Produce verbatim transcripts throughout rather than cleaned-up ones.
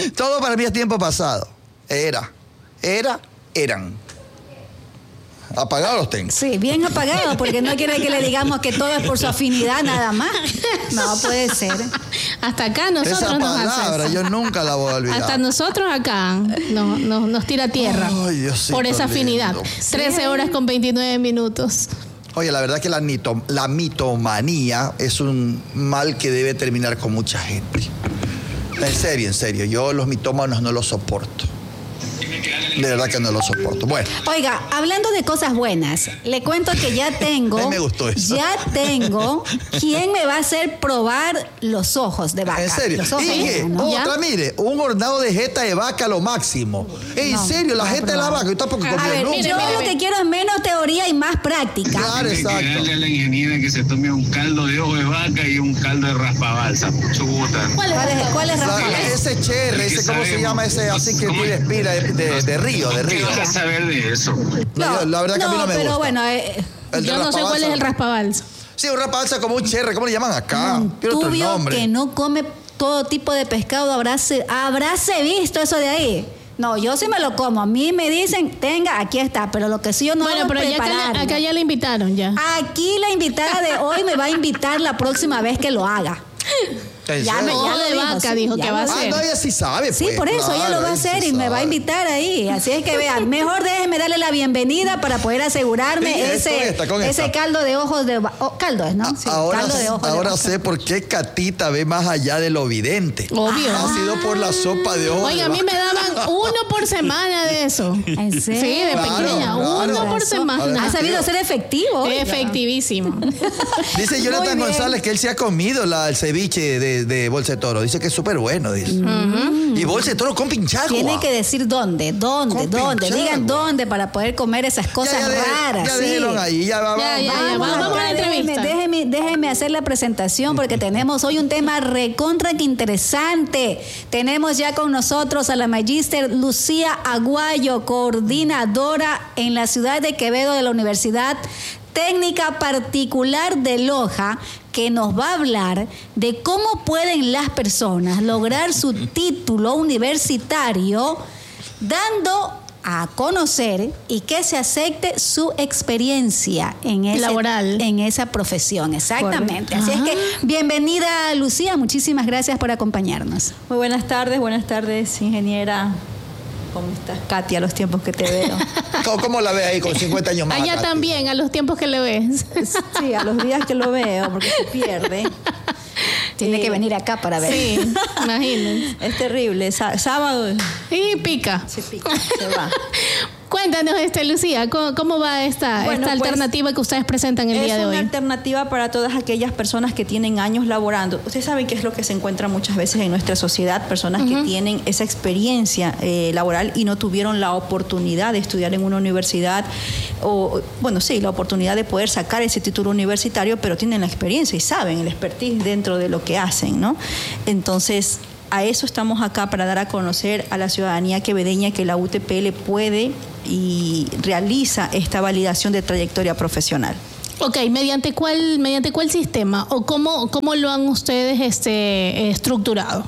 Todo para mí es tiempo pasado. Era, era, eran. Apagados los tengo. Sí, bien apagados, porque no quiere que le digamos que todo es por su afinidad nada más. No puede ser. Hasta acá nosotros Esa nos palabra hace yo nunca la voy a olvidar. Hasta nosotros acá no, no, nos tira tierra. Ay, Diosito por esa afinidad. lindo. trece horas con veintinueve minutos. Oye, la verdad es que la, nito, la mitomanía es un mal que debe terminar con mucha gente. En serio, en serio. Yo los mitómanos no los soporto. De verdad que no lo soporto. Bueno. Oiga, hablando de cosas buenas, le cuento que ya tengo. A mí me gustó eso. Ya tengo quien me va a hacer probar los ojos de vaca. ¿En serio? Los ojos, ¿Y qué? ¿no? Otra, mire, un hornado de jeta de vaca lo máximo. En No, serio, la no, jeta de la pero- vaca. Yo tampoco A comí ver, nunca. yo lo que quiero es menos teoría y más práctica. Claro, Hay que exacto. darle a la ingeniera que se tome un caldo de ojo de vaca y un caldo de raspabalsa. Chuta. ¿Cuál es, cuál es La- Rafael? ese cherry, ese, ¿cómo se llama ese así que ¿Cómo? tiene espira de, de, de río, de ¿Qué río? vas a saber de eso? No, yo- la verdad que a mí no me pero gusta. bueno, eh, El de Yo no sé cuál es el raspabalsa. Sí, un raspabalsa como un cherry, ¿cómo le llaman acá? un Tiene otro tubio nombre. que no come todo tipo de pescado, habráse, habráse visto eso de ahí. No, yo sí me lo como. A mí me dicen, tenga, aquí está, pero lo que sí yo no Bueno, hago es pero ya acá, prepararlo. acá ya le invitaron ya. Aquí la invitada de hoy me va a invitar la próxima vez que lo haga. ¿En Ya serio? me- Ojo lo de dijo, vaca sí, dijo ya que va a lo- Ah, ser. no, ella sí sabe, Sí, pues, por eso ella claro, lo va a ella sí hacer y me va a sabe. invitar ahí. Así es que vean, mejor déjenme darle la bienvenida para poder asegurarme Sí, es ese, con esta, con ese esta. caldo de ojos de va- oh, caldo es, ¿no? Sí, ahora caldo de ojos de ahora vaca. sé por qué Catita ve más allá de lo evidente. Obvio. Ha sido por la sopa de ojos. Oiga, a de mí me vaca. daban uno por semana de eso. ¿En serio? Sí, de Claro, pequeña. claro. Uno por Ha semana. sabido ser efectivo. oiga. Efectivísimo. Dice Muy Jonathan bien. González que él se ha comido la, el ceviche de, de bolsa de toro. Dice que es súper bueno, dice. Y bolsa de toro con pinchagua. Tienen que decir dónde, dónde, Con dónde. pinchagua. Digan dónde para poder comer esas cosas ya, ya deje- raras. Ya sí. déjenlo ahí, ya va, Ya, va, ya, va. ya, vamos, vamos a la acá, entrevista. Déjeme, déjeme, déjeme hacer la presentación porque tenemos hoy un tema recontra que interesante. Tenemos ya con nosotros a la magíster Lucía Aguayo, coordinadora en la ciudad de Quevedo de la Universidad Técnica Particular de Loja, que nos va a hablar de cómo pueden las personas lograr su título universitario dando a conocer y que se acepte su experiencia en ese, Laboral. en esa profesión, exactamente. Correcto. Así es Ajá. que bienvenida Lucía, muchísimas gracias por acompañarnos. Muy buenas tardes, buenas tardes, ingeniera. ¿Cómo estás, Katia? A los tiempos que te veo. ¿Cómo, cómo la ve ahí con cincuenta años más? Allá Katy? también, a los tiempos que le ves. Sí, a los días que lo veo, porque se pierde. Tiene Eh, que venir acá para ver. Sí, imagínense. Es terrible. Sá- sábado Y pica. se pica, se va. Cuéntanos, este, Lucía, ¿cómo, cómo va esta, Bueno, esta pues, alternativa que ustedes presentan el Es día de una hoy? alternativa para todas aquellas personas que tienen años laborando. Ustedes saben qué es lo que se encuentra muchas veces en nuestra sociedad, personas que tienen esa experiencia eh, laboral y no tuvieron la oportunidad de estudiar en una universidad o, bueno, sí, la oportunidad de poder sacar ese título universitario, pero tienen la experiencia y saben el expertise dentro de lo que hacen, ¿no? Entonces, a eso estamos acá, para dar a conocer a la ciudadanía quevedeña que la U T P le puede y realiza esta validación de trayectoria profesional. Ok, ¿mediante cuál, mediante cuál sistema o cómo, cómo lo han ustedes este, eh, estructurado?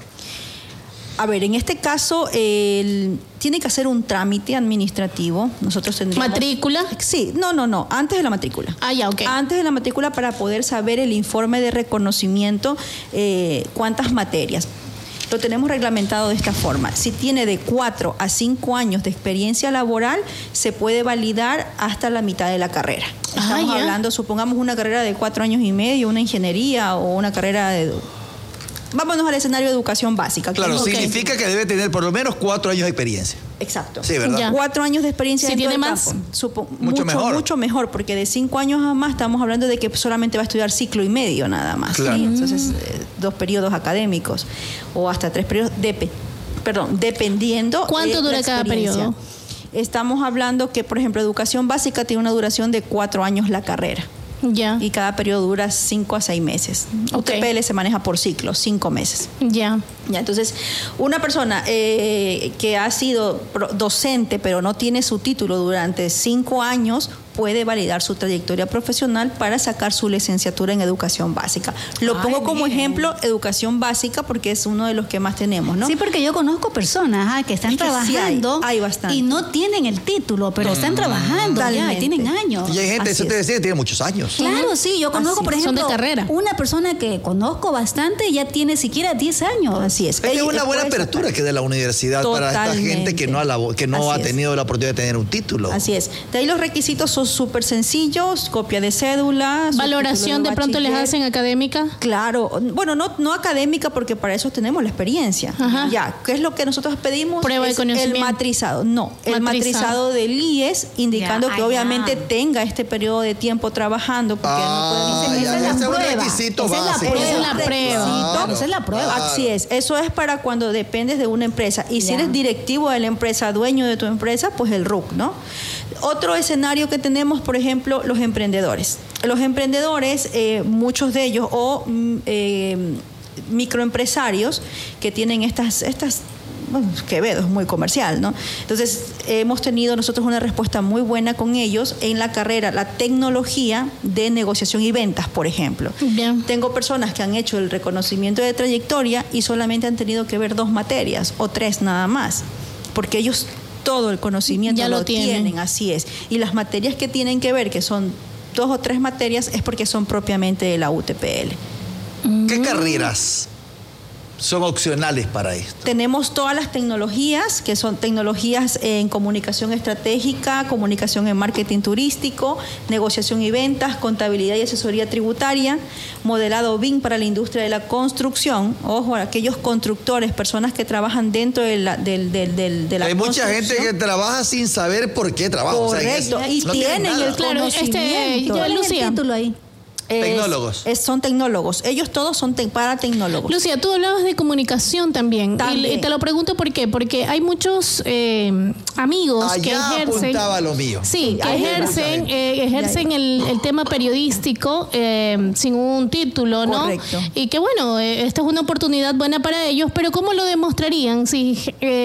A ver, en este caso, el- tiene que hacer un trámite administrativo. Nosotros tendríamos... ¿Matrícula? Sí, no, no, no, antes de la matrícula. Ah, ya, ok. Antes de la matrícula, para poder saber el informe de reconocimiento, eh, cuántas materias. Lo tenemos reglamentado de esta forma. Si tiene de cuatro a cinco años de experiencia laboral, se puede validar hasta la mitad de la carrera. Estamos Ah, ya. hablando, supongamos, una carrera de cuatro años y medio, una ingeniería o una carrera de... Vámonos al escenario de educación básica. Claro, Ok. significa que debe tener por lo menos cuatro años de experiencia. Exacto. Sí, ¿verdad? Ya. Cuatro años de experiencia Si dentro tiene del más, campo. Supo- mucho mucho, mejor. mucho mejor, porque de cinco años a más estamos hablando de que solamente va a estudiar ciclo y medio nada más. Claro. ¿sí? Entonces, eh, dos periodos académicos o hasta tres periodos, depe- perdón, dependiendo. ¿Cuánto eh, dura la cada experiencia. periodo? Estamos hablando que, por ejemplo, educación básica tiene una duración de cuatro años la carrera. Ya, Y cada periodo dura cinco a seis meses. Ok. U T P L se maneja por ciclo, cinco meses. ya. Ya, entonces, una persona eh, que ha sido pro- docente pero no tiene su título durante cinco años puede validar su trayectoria profesional para sacar su licenciatura en educación básica. Lo Ay, pongo como miren. ejemplo educación básica porque es uno de los que más tenemos, ¿no? Sí, porque yo conozco personas ah, que están Es que sí hay, trabajando hay bastante. y no tienen el título, pero están trabajando ya, y Totalmente. tienen años. Y hay gente, Así eso te es. decía, que tiene muchos años. Claro, sí, yo conozco, Así por es. Son de ejemplo, carrera. una persona que conozco bastante ya tiene siquiera diez años. Así es. Es que es Ella una buena puede apertura sacar. que dé la universidad para esta Totalmente. gente que no ha, labo- que no Así ha es. tenido la oportunidad de tener un título. Así es. De ahí los requisitos son súper sencillos, copia de cédula. su Valoración título de pronto les bachiller. hacen académica. Claro, bueno, no, no académica porque para eso tenemos la experiencia. Ajá. Ya, ¿qué es lo que nosotros pedimos? Prueba de Es conocimiento. el matrizado. No, el Matrizado. matrizado del I E S, indicando Ya, que ah, obviamente ya. tenga este periodo de tiempo trabajando. Porque Ah, no puede Esa es ya, la ese es un prueba. requisito Esa es la básico. prueba. Esa es la prueba. Claro, Esa es la prueba. claro. Así es, eso es para cuando dependes de una empresa. Y si Ya. eres directivo de la empresa, dueño de tu empresa, pues el R U C, ¿no? Otro escenario que tenemos, por ejemplo, los emprendedores. Los emprendedores, eh, muchos de ellos, o mm, eh, microempresarios que tienen estas, estas bueno, Quevedo es muy comercial, ¿no? Entonces, hemos tenido nosotros una respuesta muy buena con ellos en la carrera, la tecnología de negociación y ventas, por ejemplo. Bien. Tengo personas que han hecho el reconocimiento de trayectoria y solamente han tenido que ver dos materias o tres nada más, porque ellos todo el conocimiento Ya lo lo tienen. tienen, así es. Y las materias que tienen que ver, que son dos o tres materias, es porque son propiamente de la U T P L. ¿Qué carreras son opcionales para esto? Tenemos todas las tecnologías, que son tecnologías en comunicación estratégica, comunicación en marketing turístico, negociación y ventas, contabilidad y asesoría tributaria, modelado B I M para la industria de la construcción. Ojo, aquellos constructores, personas que trabajan dentro de la, del, del, del- de la Hay mucha gente construcción. que trabaja sin saber por qué trabaja. O sea, en Correcto, eso y no tienen nada. el Claro, este, conocimiento. yo, ¿Cuál es Lucía. el título ahí? Es- Tecnólogos. es- son tecnólogos. Ellos todos son te- para tecnólogos. Lucía, tú hablabas de comunicación también. También. Y te lo pregunto por qué. Porque hay muchos eh, amigos que Allá ejercen. apuntaba lo mío. Sí, que Hay ejercen, mucha eh, ejercen el, el tema periodístico eh, sin un título, ¿no? Correcto. Y que bueno, eh, esta es una oportunidad buena para ellos, pero ¿cómo lo demostrarían? Si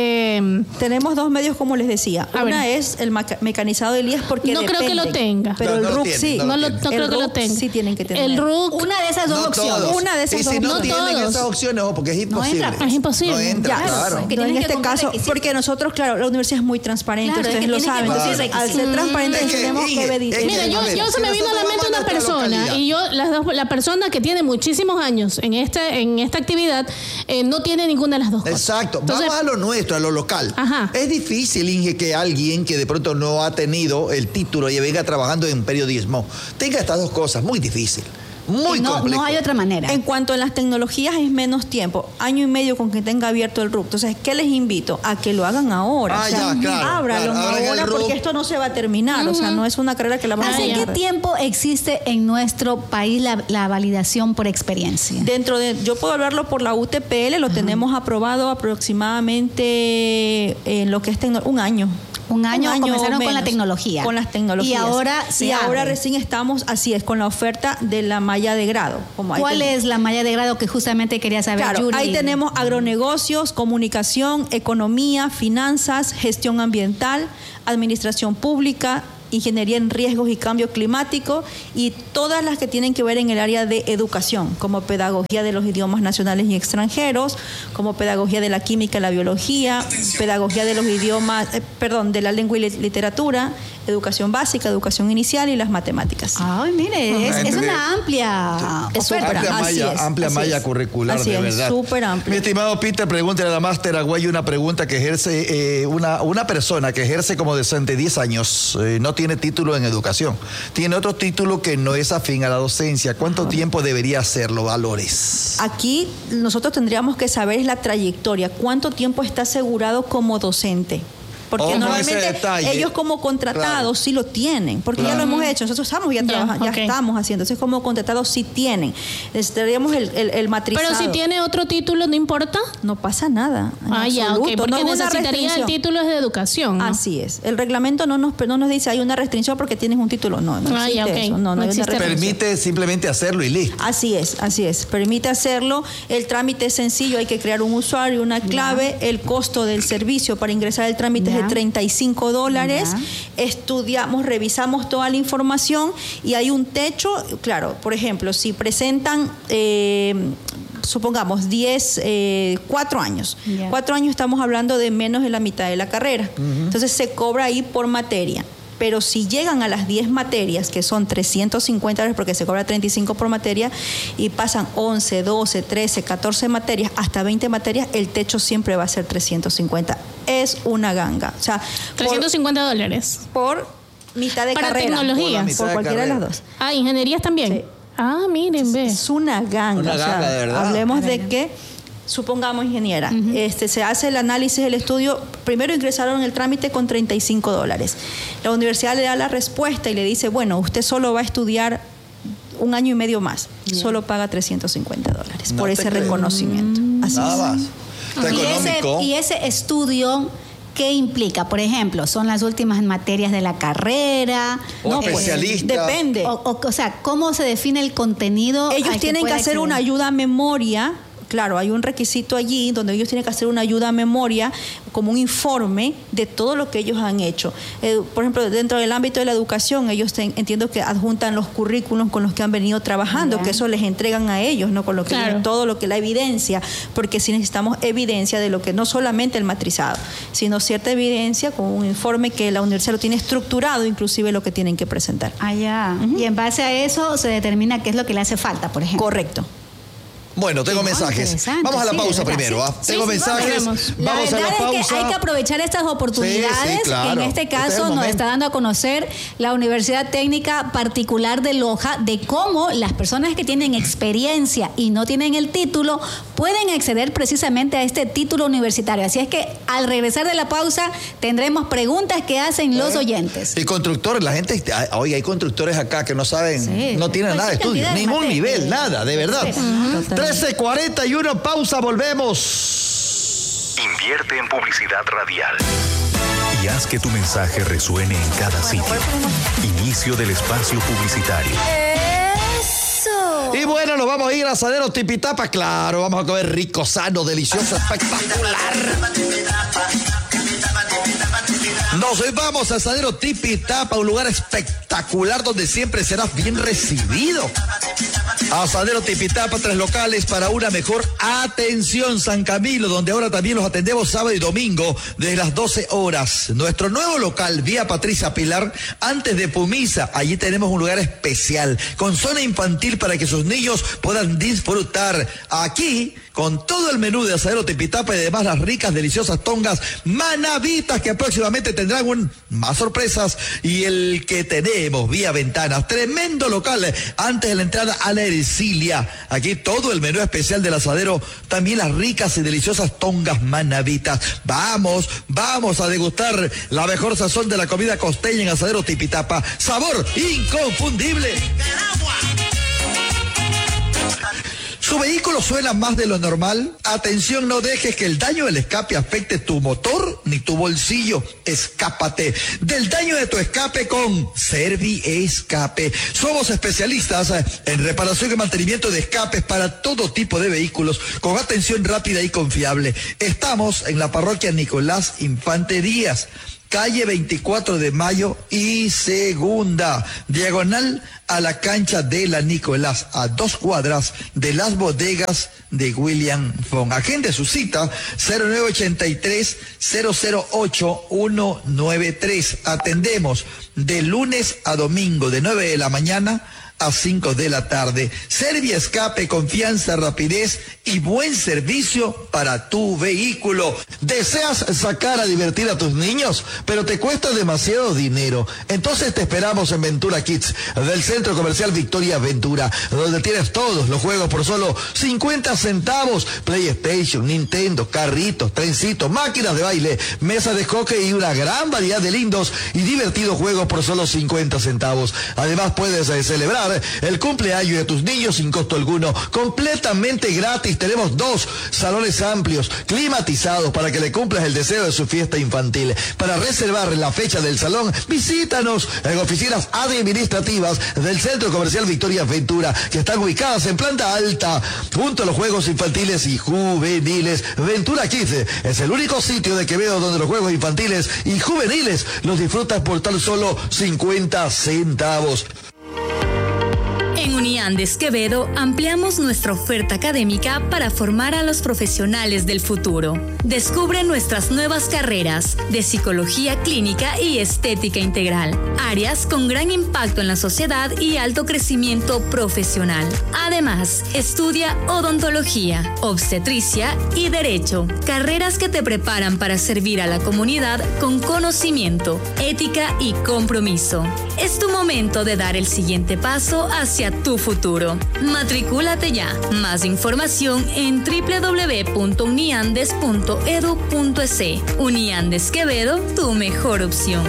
eh, Tenemos dos medios, como les decía. A Una ver. es el maca- mecanizado del I E S porque No creo que lo dependen. tenga. Pero No, el no lo R U C tiene, sí. no no, lo lo, tiene. no creo El que lo R U C tenga. sí tienen que tener. El R U C. Una de esas dos No opciones. todos. Una de esas y dos si no opciones. tienen No todos. esas opciones, ojo, porque es No imposible. entra. Es imposible. No entra, Ya, claro. que no, en tienen que este cumplir caso, requisitos. porque nosotros, claro, la universidad es muy transparente, Claro, es ustedes que lo tienen que saben. cumplir Entonces, al requisitos. ser transparentes, Es que, tenemos Inge, que ver. es que- Mira, yo, a ver, yo se si me vino a la nosotros mente vamos a una nuestra persona localidad. y yo, las dos, la persona que tiene muchísimos años en esta, en esta actividad eh, no tiene ninguna de las dos cosas. Exacto. Entonces, Vamos a lo nuestro, a lo local. Ajá. Es difícil, Inge, que alguien que de pronto no ha tenido el título y venga trabajando en periodismo tenga estas dos cosas. Muy difícil. Muy no, complejo. no hay otra manera. En cuanto a las tecnologías es menos tiempo, año y medio con que tenga abierto el R U C. Entonces, ¿qué les invito? A que lo hagan ahora. Ah, ya, claro, ábralo claro, abran el ahora R U C. porque esto no se va a terminar. O sea, no es una carrera que la vamos a ¿Hace ya. qué tiempo existe en nuestro país la, la validación por experiencia? Dentro de, yo puedo hablarlo por la U T P L, lo tenemos aprobado aproximadamente en lo que es tecno- un año. Un año comenzaron con menos, la tecnología. Con las tecnologías. Y ahora se Y ahora abre. recién estamos, así es, con la oferta de la malla de grado. Como hay ¿Cuál que- es la malla de grado que justamente quería saber, Claro, Yuri? ahí tenemos agronegocios, comunicación, economía, finanzas, gestión ambiental, administración pública, ingeniería en riesgos y cambio climático y todas las que tienen que ver en el área de educación, como pedagogía de los idiomas nacionales y extranjeros, como pedagogía de la química y la biología, pedagogía de los idiomas, eh, perdón, de la lengua y li- literatura, educación básica, educación inicial y las matemáticas. Ay, mire, es, Gente es que- una amplia Es oferta. súper Amplia Así malla, es, amplia así malla es. curricular, Así de es, verdad. súper amplia. Mi estimado Peter, pregúntale a la máster Aguayo una pregunta que ejerce eh, una, una persona que ejerce como docente diez años, eh, no tiene título en educación, tiene otro título que no es afín a la docencia. ¿Cuánto tiempo debería hacerlo? Valores. Aquí nosotros tendríamos que saber la trayectoria, cuánto tiempo está asegurado como docente. Porque Ojo, ese normalmente detalle. ellos como contratados Claro. sí lo tienen, porque Claro. ya lo hemos hecho, nosotros estamos ya Ya, trabajando, ok. ya estamos haciendo, entonces como contratados sí tienen. Necesitaríamos el, el, el matrizado. pero si tiene otro título, ¿no importa? No pasa nada. en Ah, ya, ok, absoluto, porque no es una necesitaría el restricción. título es de educación, ¿no? Así es. El reglamento no nos, no nos dice hay una restricción porque tienes un título. No, no Ah, existe ya, ok. eso. No, no, No hay una existe. restricción. Permite simplemente hacerlo y listo. Así es, así es. Permite hacerlo. El trámite es sencillo, hay que crear un usuario, una clave. El costo del servicio para ingresar el trámite Ya. de treinta y cinco dólares. Ya. Estudiamos, revisamos toda la información y hay un techo, claro, por ejemplo, si presentan... Eh, supongamos diez, eh, cuatro años. Yeah. Cuatro años estamos hablando de menos de la mitad de la carrera. Uh-huh. Entonces se cobra ahí por materia. Pero si llegan a las diez materias, que son trescientos cincuenta dólares porque se cobra treinta y cinco por materia, y pasan once, doce, trece, catorce materias, hasta veinte materias, el techo siempre va a ser trescientos cincuenta. Es una ganga. O sea, trescientos cincuenta dólares. Por mitad de para carrera. Para tecnología. Por, por cualquiera de, de las dos. Ah, ingenierías también. Sí. Ah, miren, ve. Es una ganga. Una ganga, o sea, de verdad. Hablemos de que, supongamos ingeniera, uh-huh. este, se hace el análisis del estudio, primero ingresaron en el trámite con treinta y cinco dólares. La universidad le da la respuesta y le dice, bueno, usted solo va a estudiar un año y medio más. Yeah. Solo paga trescientos cincuenta dólares no por ese creo. reconocimiento. Mm. Así Nada es. más. Está y, económico. ese, y ese estudio... ¿Qué implica? Por ejemplo, ¿son las últimas materias de la carrera? O no, especialista. Pues, depende. O, o, o sea, ¿cómo se define el contenido? Ellos tienen que, que hacer acceder? una ayuda a memoria. Claro, hay un requisito allí donde ellos tienen que hacer una ayuda a memoria, como un informe de todo lo que ellos han hecho. Eh, por ejemplo, dentro del ámbito de la educación, ellos ten, entiendo que adjuntan los currículos con los que han venido trabajando, yeah. que eso les entregan a ellos, ¿no? Con lo que claro. todo lo que la evidencia, porque si necesitamos evidencia de lo que no solamente el matrizado, sino cierta evidencia con un informe que la universidad lo tiene estructurado, inclusive lo que tienen que presentar. Ah, ya. Uh-huh. Y en base a eso se determina qué es lo que le hace falta, por ejemplo. Correcto. Bueno, tengo mensajes. Vamos a la pausa sí, primero. ¿ah? Sí, tengo sí, mensajes. Vamos, vamos la a la pausa. Es que hay que aprovechar estas oportunidades sí, sí, claro. que en este caso este nos está dando a conocer la Universidad Técnica Particular de Loja de cómo las personas que tienen experiencia y no tienen el título pueden acceder precisamente a este título universitario. Así es que al regresar de la pausa tendremos preguntas que hacen ¿Eh? los oyentes. Y constructores, la gente, oye, hay constructores acá que no saben, sí. no tienen nada de estudio, ningún de nivel, nada, de verdad. Sí. Uh-huh. trece cuarenta y uno, pausa, volvemos. Invierte en publicidad radial y haz que tu mensaje resuene en cada sitio. Inicio del espacio publicitario. Eso. Y bueno, nos vamos a ir a Asadero Tipitapa, claro, vamos a comer rico, sano, delicioso, espectacular. Nos vamos a Asadero Tipitapa, un lugar espectacular donde siempre serás bien recibido. Asadero Tipitapa, tres locales para una mejor atención. San Camilo, donde ahora también los atendemos sábado y domingo desde las doce horas. Nuestro nuevo local, vía Patricia Pilar, antes de Pumisa. Allí tenemos un lugar especial con zona infantil para que sus niños puedan disfrutar. Aquí, con todo el menú de Asadero Tipitapa y además las ricas, deliciosas tongas manavitas que próximamente tendrán un, más sorpresas. Y el que tenemos vía ventanas, tremendo local antes de la entrada a la Ercilia. Aquí todo el menú especial del asadero, también las ricas y deliciosas tongas manavitas. Vamos, vamos a degustar la mejor sazón de la comida costeña en Asadero Tipitapa. Sabor inconfundible. ¿Su vehículo suena más de lo normal? Atención, no dejes que el daño del escape afecte tu motor ni tu bolsillo. Escápate del daño de tu escape con Servi Escape. Somos especialistas en reparación y mantenimiento de escapes para todo tipo de vehículos con atención rápida y confiable. Estamos en la parroquia Nicolás Infante Díaz, calle veinticuatro de mayo y segunda, diagonal a la cancha de la Nicolás, a dos cuadras de las bodegas de William Fong. Agende su cita cero nueve ochenta y tres, cero cero ocho, uno nueve tres. Atendemos de lunes a domingo de nueve de la mañana a cinco de la tarde. Servi Escape, confianza, rapidez y buen servicio para tu vehículo. ¿Deseas sacar a divertir a tus niños, pero te cuesta demasiado dinero? Entonces te esperamos en Ventura Kids, del Centro Comercial Victoria Ventura, donde tienes todos los juegos por solo cincuenta centavos. PlayStation, Nintendo, carritos, trencitos, máquinas de baile, mesas de hockey y una gran variedad de lindos y divertidos juegos por solo cincuenta centavos. Además puedes eh, celebrar celebrar el cumpleaños de tus niños sin costo alguno, completamente gratis. Tenemos dos salones amplios, climatizados, para que le cumplas el deseo de su fiesta infantil. Para reservar la fecha del salón, visítanos en oficinas administrativas del Centro Comercial Victoria Ventura, que están ubicadas en planta alta, junto a los juegos infantiles y juveniles. Ventura quince es el único sitio de Quevedo donde los juegos infantiles y juveniles los disfrutas por tan solo cincuenta centavos. En Uniandes Quevedo ampliamos nuestra oferta académica para formar a los profesionales del futuro. Descubre nuestras nuevas carreras de psicología clínica y estética integral, áreas con gran impacto en la sociedad y alto crecimiento profesional. Además, estudia odontología, obstetricia y derecho, carreras que te preparan para servir a la comunidad con conocimiento, ética y compromiso. Es tu momento de dar el siguiente paso hacia tu futuro. Matricúlate ya. Más información en doble u doble u doble u punto uniandes punto edu punto es. Uniandes Quevedo, tu mejor opción.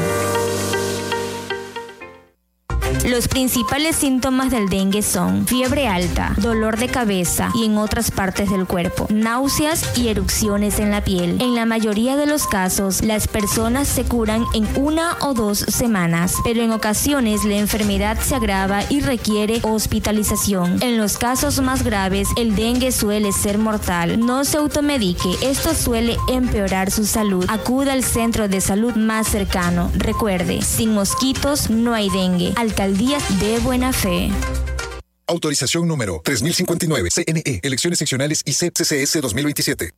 Los principales síntomas del dengue son fiebre alta, dolor de cabeza y en otras partes del cuerpo, náuseas y erupciones en la piel. En la mayoría de los casos, las personas se curan en una o dos semanas, pero en ocasiones la enfermedad se agrava y requiere hospitalización. En los casos más graves, el dengue suele ser mortal. No se automedique, esto suele empeorar su salud. Acuda al centro de salud más cercano. Recuerde, sin mosquitos no hay dengue. Alcaldía de Buena Fe. Autorización número tres mil cincuenta y nueve, C N E, Elecciones Seccionales I C E P C C S dos mil veintisiete.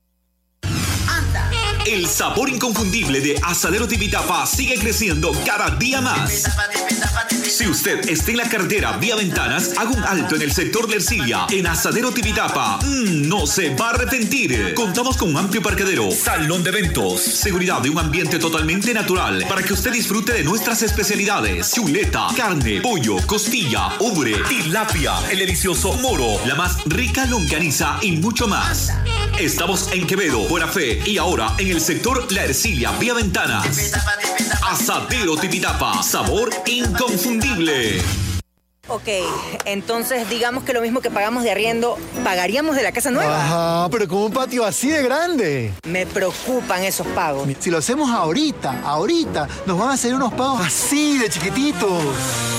El sabor inconfundible de Asadero Tipitapa sigue creciendo cada día más. Si usted está en la carretera vía Ventanas, haga un alto en el sector de Ercilia. En Asadero Tipitapa, mmm, no se va a arrepentir. Contamos con un amplio parqueadero, salón de eventos, seguridad de un ambiente totalmente natural para que usted disfrute de nuestras especialidades: chuleta, carne, pollo, costilla, ubre, tilapia, el delicioso moro, la más rica longaniza y mucho más. Estamos en Quevedo, Buena Fe y ahora en el sector La Ercilia vía Ventanas. Asadero Tipitapa, sabor inconfundible. Ok, entonces digamos que lo mismo que pagamos de arriendo, ¿pagaríamos de la casa nueva? Ajá, pero con un patio así de grande. Me preocupan esos pagos. Si lo hacemos ahorita, ahorita, nos van a hacer unos pagos así de chiquititos.